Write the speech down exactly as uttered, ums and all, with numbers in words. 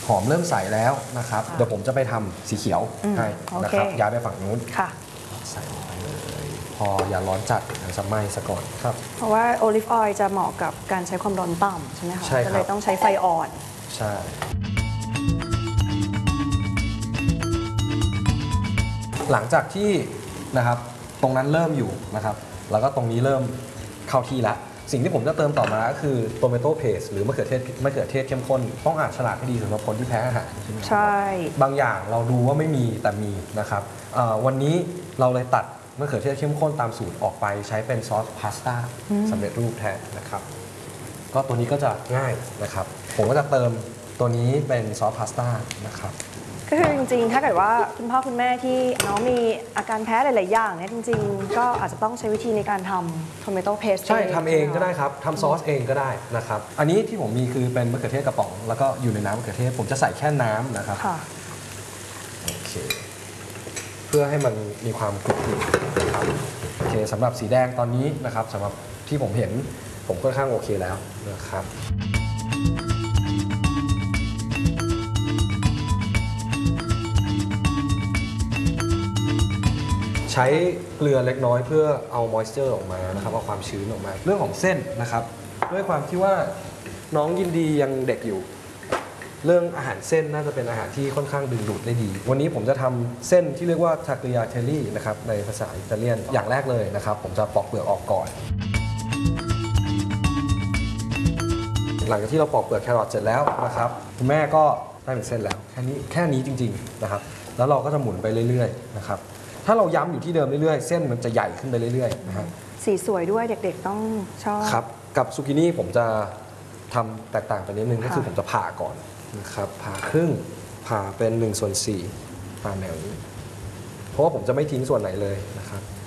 หอมเริ่มใสแล้วนะครับเดี๋ยวผมจะไปทำสีเขียวให้นะครับย้ายไปฝั่งนู้นใส่ลงไปเลยพออย่าร้อนจัดจะไหม้ซะก่อนครับเพราะว่าโอลิฟออยล์จะเหมาะกับการใช้ความร้อนต่ำใช่ไหมคะใช่ครับก็เลยต้องใช้ไฟอ่อนใช่หลังจากที่นะครับตรงนั้นเริ่มอยู่นะครับแล้วก็ตรงนี้เริ่มเข้าที่แล้วสิ่งที่ผมจะเติมต่อมาก็คือโตเมโต้เพสหรือมะเขือเทศมะเขือเทศเข้มข้นต้องอ่านฉลากให้ดีสำหรับคนที่แพ้อาหารใช่ไหมใช่บางอย่างเราดูว่าไม่มีแต่มีนะครับวันนี้เราเลยตัดมะเขือเทศเข้มข้นตามสูตรออกไปใช้เป็นซอสพาสต้าสำเร็จรูปแทนนะครับก็ตัวนี้ก็จะง่ายนะครับผมก็จะเติมตัวนี้เป็นซอสพาสต้านะครับก็คือจริงๆถ้าเกิดว่าคุณพ่อคุณแม่ที่น้องมีอาการแพ้หลายๆอย่างเนี่ยจริงๆก็อาจจะต้องใช้วิธีในการทำโทเมโต้เพสใช่ทำเองก็ได้ครับทำซอสเองก็ได้นะครับอันนี้ที่ผมมีคือเป็นมะเขือเทศกระป๋องแล้วก็อยู่ในน้ำมะเขือเทศผมจะใส่แค่น้ำนะครับโอเคเพื่อให้มันมีความกรุบกริบนะครับโอเคสำหรับสีแดงตอนนี้นะครับสำหรับที่ผมเห็นผมค่อนข้างโอเคแล้วนะครับใช้เกลือเล็กน้อยเพื่อเอามอยส์เจอร์ออกมานะครับเอาความชื้นออกมาเรื่องของเส้นนะครับด้วยความที่ว่าน้องยินดียังเด็กอยู่เรื่องอาหารเส้นน่าจะเป็นอาหารที่ค่อนข้างดึงดูดได้ดีวันนี้ผมจะทำเส้นที่เรียกว่าทาเกลียเทลลี่นะครับในภาษาอิตาเลียนอย่างแรกเลยนะครับผมจะปอกเปลือกออกก่อนหลังจากที่เราปอกเปลือกแครอทเสร็จแล้วนะครับคุณแม่ก็ได้เป็นเส้นแล้วแค่นี้แค่นี้จริงๆนะครับแล้วเราก็จะหมุนไปเรื่อยๆนะครับถ้าเราย้ำอยู่ที่เดิมเรื่อยๆเส้นมันจะใหญ่ขึ้นไปเรื่อยๆนะฮะสีสวยด้วยเด็กๆต้องชอบครับกับซูกินี่ผมจะทำแตกต่างไปนิดนึงก็คือผมจะผ่าก่อนนะครับผ่าครึ่งผ่าเป็นหนึ่งส่วนสี่ผ่าแนวนี้เพราะว่าผมจะไม่ทิ้งส่วนไหนเลยนะครับ